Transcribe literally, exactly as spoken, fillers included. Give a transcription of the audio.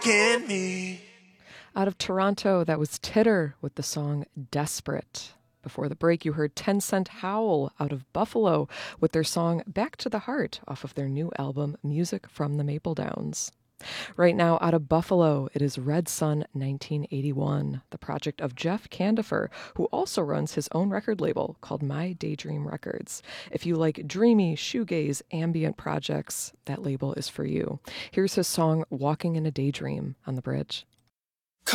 in me. Out of Toronto, that was Titter with the song Desperate. Before the break, you heard Ten Cent Howl out of Buffalo with their song Back to the Heart off of their new album Music from the Maple Downs. Right now, out of Buffalo, it is Red Sun nineteen eighty-one, the project of Jeff Candifer, who also runs his own record label called My Daydream Records. If you like dreamy, shoegaze, ambient projects, that label is for you. Here's his song Walking in a Daydream on the bridge.